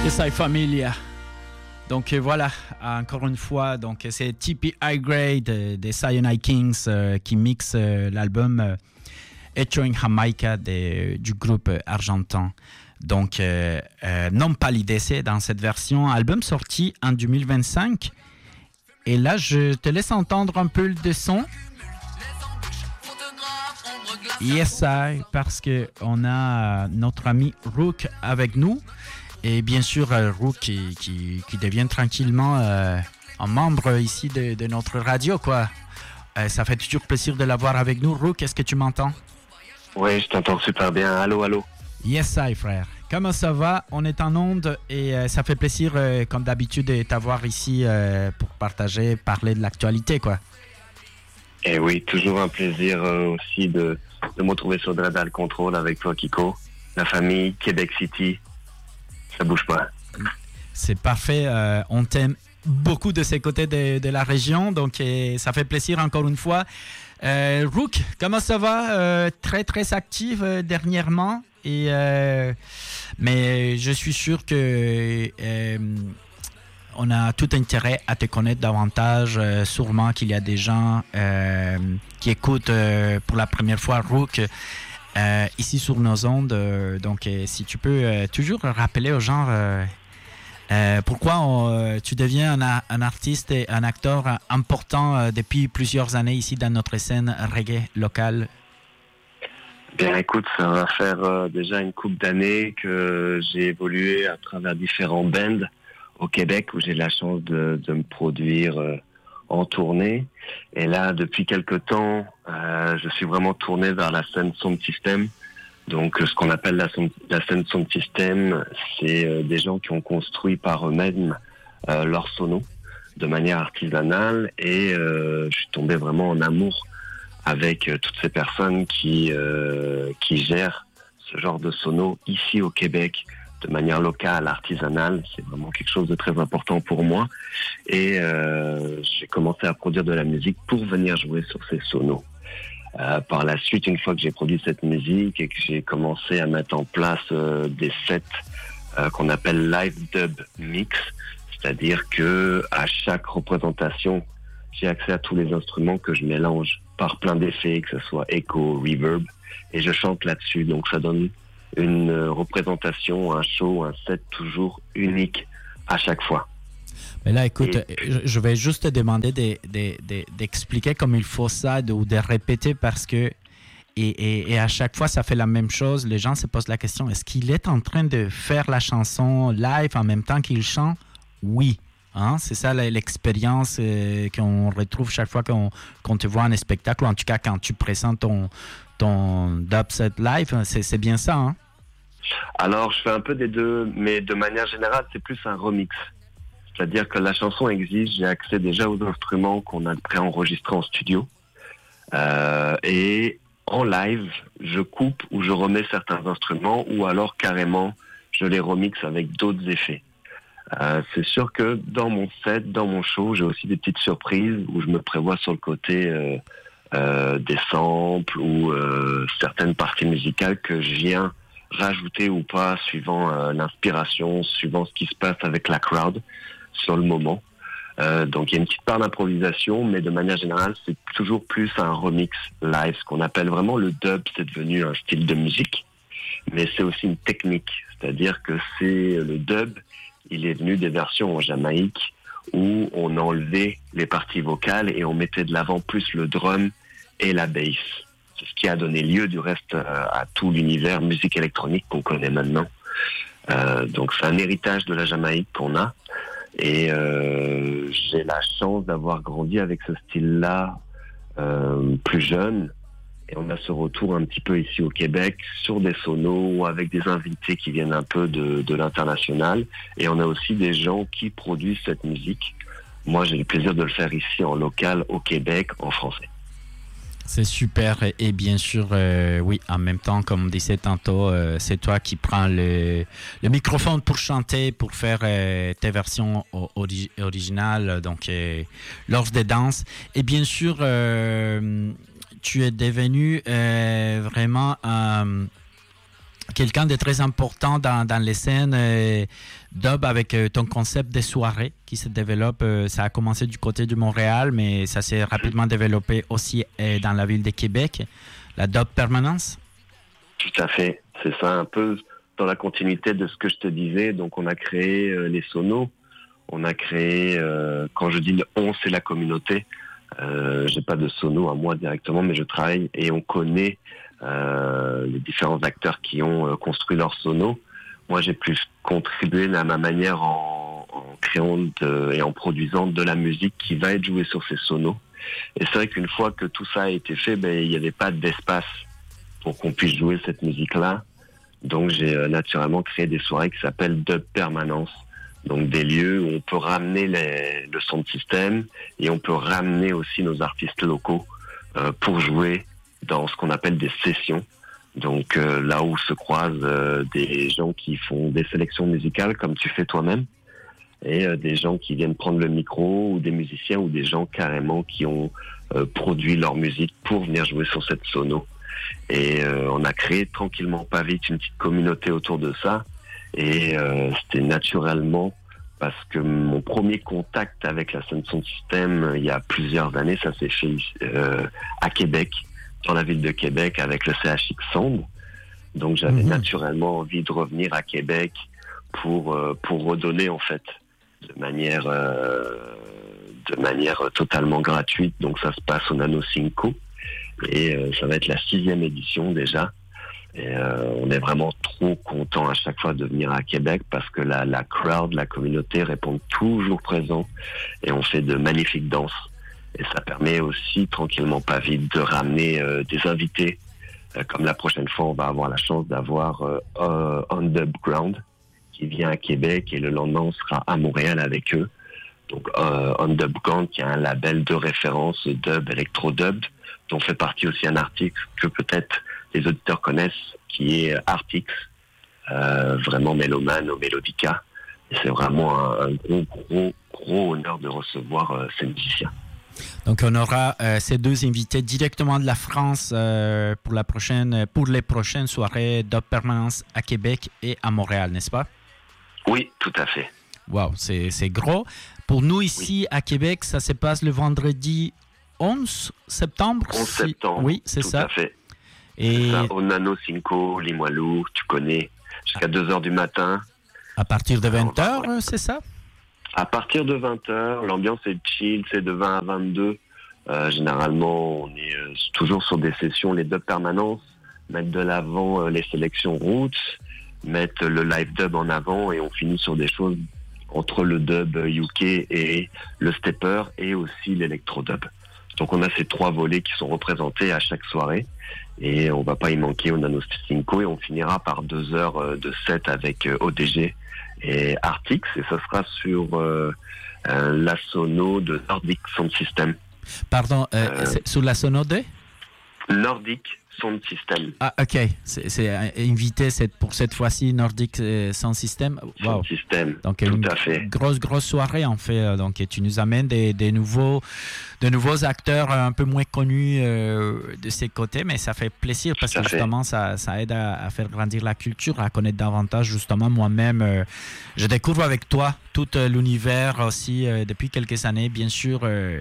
Sai Familia. Donc voilà, encore une fois, donc c'est TP High Grade des Cyanide Kings qui mixe l'album Echoing Jamaica du groupe argentin. Donc Non Palidece dans cette version, album sorti en 2025. Et là, je te laisse entendre un peu de son. Yes, I, parce qu'on a notre ami Rook avec nous. Et bien sûr, Rook qui devient tranquillement un membre ici de notre radio, quoi. Ça fait toujours plaisir de l'avoir avec nous. Rook, est-ce que tu m'entends? Oui, je t'entends super bien. Allô, allô. Yes, I, frère. Comment ça va? On est en onde et ça fait plaisir, comme d'habitude, de t'avoir ici pour parler de l'actualité, quoi. Et oui, toujours un plaisir aussi de me retrouver sur Dreadal Control avec toi, Kiko. La famille, Québec City. Ça bouge pas. C'est parfait. On t'aime beaucoup de ces côtés de la région. Donc, ça fait plaisir encore une fois. Rook, comment ça va? Très, très actif dernièrement. Mais je suis sûr que on a tout intérêt à te connaître davantage. Sûrement qu'il y a des gens qui écoutent pour la première fois Rook. Ici sur nos ondes, donc si tu peux toujours rappeler aux gens pourquoi tu deviens un artiste et un acteur important depuis plusieurs années ici dans notre scène reggae locale. Bien écoute, ça va faire déjà une couple d'années que j'ai évolué à travers différents bands au Québec où j'ai la chance de me produire en tournée. Et là, depuis quelque temps, je suis vraiment tourné vers la scène sound system. Donc, ce qu'on appelle la scène sound system, c'est des gens qui ont construit par eux-mêmes leur sono de manière artisanale. Et je suis tombé vraiment en amour avec toutes ces personnes qui gèrent ce genre de sono ici au Québec de manière locale, artisanale. C'est vraiment quelque chose de très important pour moi. Et j'ai commencé à produire de la musique pour venir jouer sur ces sonos. Par la suite, une fois que j'ai produit cette musique et que j'ai commencé à mettre en place des sets qu'on appelle live dub mix, c'est-à-dire que à chaque représentation, j'ai accès à tous les instruments que je mélange par plein d'effets, que ce soit echo, reverb, et je chante là-dessus. Donc ça donne une représentation, un show, un set toujours unique à chaque fois. Mais là, écoute, je vais juste te demander d'expliquer comme il faut ça ou de répéter parce que et à chaque fois, ça fait la même chose. Les gens se posent la question, est-ce qu'il est en train de faire la chanson live en même temps qu'il chante? Oui. Hein? C'est ça l'expérience qu'on retrouve chaque fois qu'on te voit en spectacle, ou en tout cas quand tu présentes ton dubstep live. C'est bien ça, hein? Alors, je fais un peu des deux, mais de manière générale, c'est plus un remix. C'est-à-dire que la chanson existe, j'ai accès déjà aux instruments qu'on a préenregistrés en studio. Et en live, je coupe ou je remets certains instruments ou alors carrément, je les remixe avec d'autres effets. C'est sûr que dans mon set, dans mon show, j'ai aussi des petites surprises où je me prévois sur le côté des samples ou certaines parties musicales que je viens rajouter ou pas suivant l'inspiration, suivant ce qui se passe avec la crowd sur le moment. Donc il y a une petite part d'improvisation, mais de manière générale, c'est toujours plus un remix live. Ce qu'on appelle vraiment le dub, c'est devenu un style de musique, mais c'est aussi une technique. C'est-à-dire que c'est le dub, il est venu des versions en Jamaïque où on enlevait les parties vocales et on mettait de l'avant plus le drum et la bass. C'est ce qui a donné lieu du reste à tout l'univers musique électronique qu'on connaît maintenant. Donc c'est un héritage de la Jamaïque qu'on a. Et j'ai la chance d'avoir grandi avec ce style-là plus jeune. Et on a ce retour un petit peu ici au Québec sur des sonos ou avec des invités qui viennent un peu de l'international. Et on a aussi des gens qui produisent cette musique. Moi, j'ai le plaisir de le faire ici en local, au Québec, en français. C'est super. Et bien sûr, oui, en même temps, comme on disait tantôt, c'est toi qui prends le microphone pour chanter, pour faire tes versions originales, donc lors des danses. Et bien sûr, tu es devenu vraiment quelqu'un de très important dans les scènes dub avec ton concept des soirées qui se développe. Ça a commencé du côté de Montréal, mais ça s'est rapidement développé aussi dans la ville de Québec. La dub permanence. Tout à fait. C'est ça, un peu dans la continuité de ce que je te disais. Donc, on a créé les sonos. On a créé, quand je dis le on, c'est la communauté. J'ai pas de sono à moi directement, mais je travaille et on connaît les différents acteurs qui ont construit leur sono. Moi, j'ai plus contribué à ma manière en créant et en produisant de la musique qui va être jouée sur ces sonos. Et c'est vrai qu'une fois que tout ça a été fait, il n'y avait pas d'espace pour qu'on puisse jouer cette musique-là. Donc, j'ai naturellement créé des soirées qui s'appellent Dub Permanence. Donc, des lieux où on peut ramener le son de système et on peut ramener aussi nos artistes locaux pour jouer dans ce qu'on appelle des sessions. Donc, là où se croisent des gens qui font des sélections musicales, comme tu fais toi-même, et des gens qui viennent prendre le micro, ou des musiciens, ou des gens carrément qui ont produit leur musique pour venir jouer sur cette sono. Et on a créé tranquillement pas vite une petite communauté autour de ça. Et c'était naturellement parce que mon premier contact avec la scène son système il y a plusieurs années, ça s'est fait à Québec, dans la ville de Québec avec le CHX Sound. Donc j'avais naturellement envie de revenir à Québec pour redonner en fait de manière totalement gratuite. Donc ça se passe au Nano Cinco et ça va être la 6e édition déjà. Et on est vraiment trop content à chaque fois de venir à Québec parce que la crowd, la communauté répond toujours présent et on fait de magnifiques danses. Et ça permet aussi, tranquillement pas vite, de ramener des invités. Comme la prochaine fois, on va avoir la chance d'avoir On Dub Ground qui vient à Québec et le lendemain, on sera à Montréal avec eux. Donc On Dub Ground qui a un label de référence dub, électro-dub, dont fait partie aussi un article que peut-être les auditeurs connaissent, qui est Artix, vraiment mélomane au Melodica. Et c'est vraiment un gros honneur de recevoir ces musiciens. Donc, on aura ces deux invités directement de la France pour les prochaines soirées Dub Permanence à Québec et à Montréal, n'est-ce pas? Oui, tout à fait. Wow, c'est gros. Pour nous ici à Québec, ça se passe le vendredi 11 septembre. 11 septembre. Oui, c'est ça. Tout à fait. Et ça, au Nano Cinco, Limoilou, tu connais, jusqu'à 2h du matin. À partir de 20h, c'est ça? À partir de 20h, l'ambiance est chill, c'est de 20 à 22. Généralement, on est toujours sur des sessions, les dub permanences, mettre de l'avant les sélections roots, mettre le live dub en avant et on finit sur des choses entre le dub UK et le stepper et aussi l'électro dub. Donc on a ces 3 volets qui sont représentés à chaque soirée et on va pas y manquer au Nano Cinco et on finira par 2 heures de set avec ODG et Artix et ça sera sur la sono de Nordic Sound System. Pardon, c'est sous la sono de Nordic Sound System. Ah, ok. C'est invité pour cette fois-ci Nordic Sound System. Wow. Sound System, donc, tout à fait. Grosse soirée, en fait. Donc, tu nous amènes de nouveaux acteurs un peu moins connus de ces côtés, mais ça fait plaisir parce que justement, ça aide à faire grandir la culture, à connaître davantage. Justement, moi-même, je découvre avec toi tout l'univers aussi depuis quelques années, bien sûr.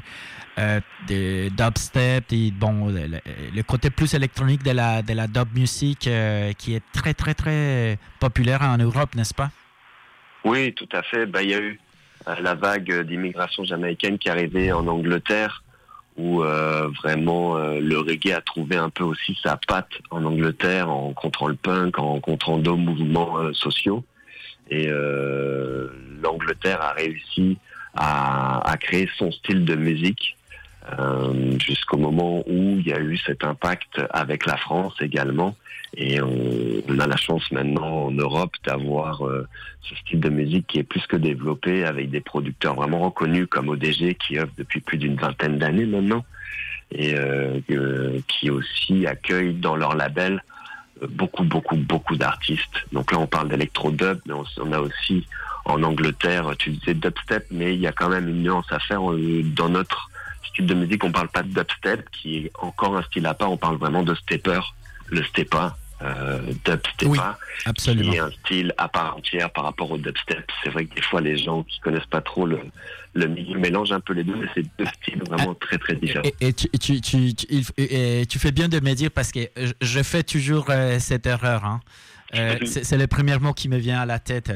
De dubstep et bon le côté plus électronique de la dub music qui est très très très populaire en Europe, n'est-ce pas? Oui, tout à fait. Il y a eu la vague d'immigration jamaïcaine qui est arrivée en Angleterre où vraiment le reggae a trouvé un peu aussi sa patte en Angleterre en rencontrant le punk, en rencontrant d'autres mouvements sociaux et l'Angleterre a réussi à créer son style de musique jusqu'au moment où il y a eu cet impact avec la France également et on a la chance maintenant en Europe d'avoir ce style de musique qui est plus que développé avec des producteurs vraiment reconnus comme ODG qui œuvrent depuis plus d'une 20aine d'années maintenant et qui aussi accueillent dans leur label beaucoup d'artistes. Donc là on parle d'électro-dub mais on a aussi en Angleterre, tu disais dubstep mais il y a quand même une nuance à faire dans notre style de musique, on parle pas de dubstep, qui est encore un style à part, on parle vraiment de stepper, le steppa, dubstepa, oui, absolument, qui est un style à part entière par rapport au dubstep. C'est vrai que des fois les gens qui connaissent pas trop le milieu mélangent un peu les deux, mais c'est deux styles vraiment très très différents. Et tu fais bien de me dire parce que je fais toujours cette erreur. Hein. C'est le premier mot qui me vient à la tête.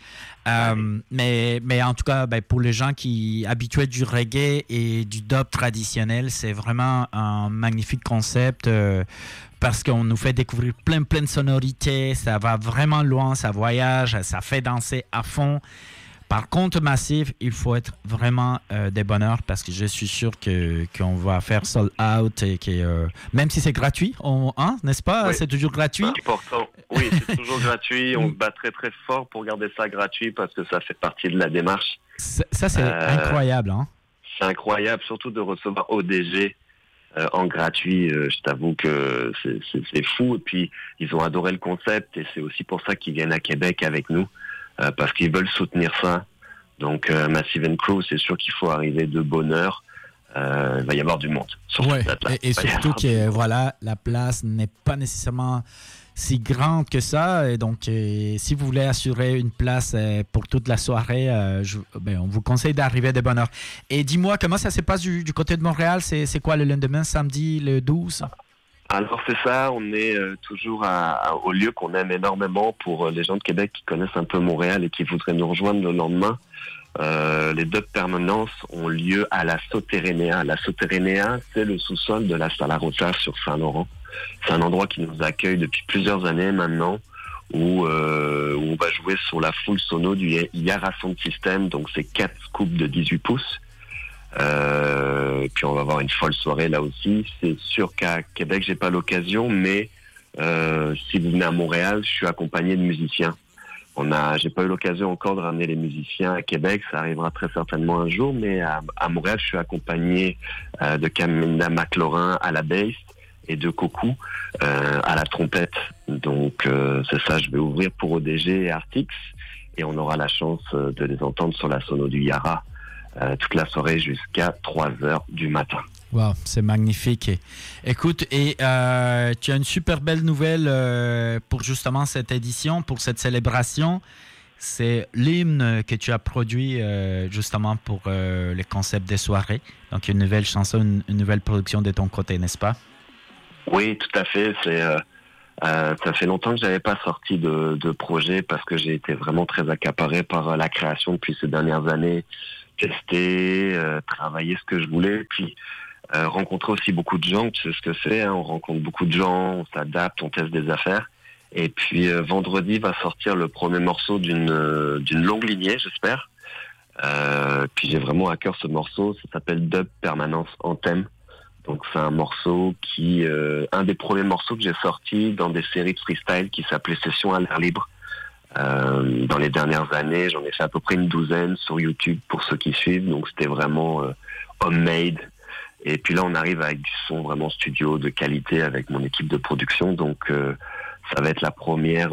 Mais en tout cas, pour les gens qui habitués du reggae et du dub traditionnel, c'est vraiment un magnifique concept parce qu'on nous fait découvrir plein de sonorités. Ça va vraiment loin, ça voyage, ça fait danser à fond. Par contre, Massive, il faut être vraiment des bonheurs parce que je suis sûr qu'on va faire sold out et que même si c'est gratuit, n'est-ce pas? Oui. C'est toujours gratuit. C'est important. Oui, c'est toujours gratuit. On se bat très très fort pour garder ça gratuit parce que ça fait partie de la démarche. Ça, c'est incroyable. Hein? C'est incroyable, surtout de recevoir ODG en gratuit. Je t'avoue que c'est fou. Et puis, ils ont adoré le concept et c'est aussi pour ça qu'ils viennent à Québec avec nous. Parce qu'ils veulent soutenir ça. Donc Massive & Crew, c'est sûr qu'il faut arriver de bonne heure. Il va y avoir du monde sur cette date-là. Et surtout que voilà, la place n'est pas nécessairement si grande que ça. Et donc, si vous voulez assurer une place pour toute la soirée, on vous conseille d'arriver de bonne heure. Et dis-moi, comment ça se passe du côté de Montréal? C'est quoi le lendemain, samedi, le 12? Alors c'est ça, on est toujours au lieu qu'on aime énormément pour les gens de Québec qui connaissent un peu Montréal et qui voudraient nous rejoindre le lendemain. Les Dub Permanences ont lieu à la Soterenea. La Soterenea, c'est le sous-sol de la Sala Rosa sur Saint-Laurent. C'est un endroit qui nous accueille depuis plusieurs années maintenant, où on va jouer sur la full sono du Yara Sound System, donc c'est 4 scoops de 18 pouces. Puis on va avoir une folle soirée là aussi. C'est sûr qu'à Québec j'ai pas l'occasion, mais si vous venez à Montréal, je suis accompagné de musiciens. J'ai pas eu l'occasion encore de ramener les musiciens à Québec, ça arrivera très certainement un jour, mais à Montréal je suis accompagné de Camilla McLaurin à la bass et de Koku à la trompette. Donc c'est ça, je vais ouvrir pour ODG et Artix et on aura la chance de les entendre sur la sono du Yara. Toute la soirée jusqu'à 3h du matin. Wow, c'est magnifique. Écoute, et tu as une super belle nouvelle pour justement cette édition, pour cette célébration. C'est l'hymne que tu as produit justement pour le concept des soirées. Donc une nouvelle chanson, une nouvelle production de ton côté, n'est-ce pas? Oui, tout à fait. Ça fait longtemps que j'avais pas sorti de projet parce que j'ai été vraiment très accaparé par la création depuis ces dernières années. Tester, travailler ce que je voulais, puis rencontrer aussi beaucoup de gens, tu sais ce que c'est, hein, on rencontre beaucoup de gens, on s'adapte, on teste des affaires. Et puis vendredi va sortir le premier morceau d'une longue lignée, j'espère. Puis j'ai vraiment à cœur ce morceau, ça s'appelle Dub Permanence Anthem. Donc c'est un morceau un des premiers morceaux que j'ai sorti dans des séries de freestyle qui s'appelait Session à l'air libre. Dans les dernières années, j'en ai fait à peu près une douzaine sur YouTube pour ceux qui suivent, donc c'était vraiment homemade. Et puis là, on arrive avec du son vraiment studio de qualité avec mon équipe de production, donc ça va être la première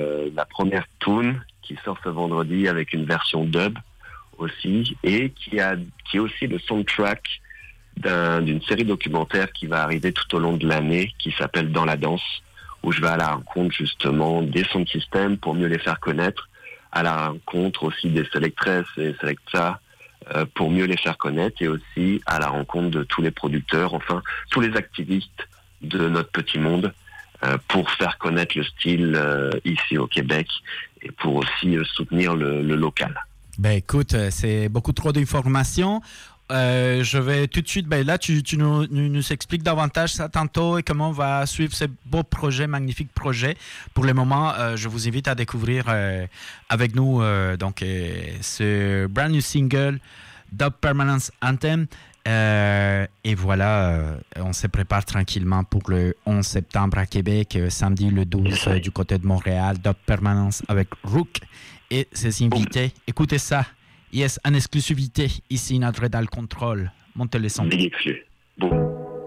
tune qui sort ce vendredi avec une version dub aussi, et qui est aussi le soundtrack d'une série documentaire qui va arriver tout au long de l'année, qui s'appelle Dans la danse, où je vais à la rencontre justement des sound systems pour mieux les faire connaître, à la rencontre aussi des selectresses et selectas pour mieux les faire connaître, et aussi à la rencontre de tous les producteurs, enfin tous les activistes de notre petit monde, pour faire connaître le style ici au Québec et pour aussi soutenir le local. Ben écoute, c'est beaucoup trop d'informations. Je vais tout de suite, là, tu nous expliques davantage ça tantôt et comment on va suivre ce beau projet, magnifique projet. Pour le moment, je vous invite à découvrir avec nous ce brand new single, Dub Permanence Anthem. Et voilà, on se prépare tranquillement pour le 11 septembre à Québec, samedi le 12 du côté de Montréal, Dub Permanence avec Rook et ses invités. Écoutez ça. Yes, en exclusivité, ici, notre Redal Control. Montez le son. Délicieux. Bon.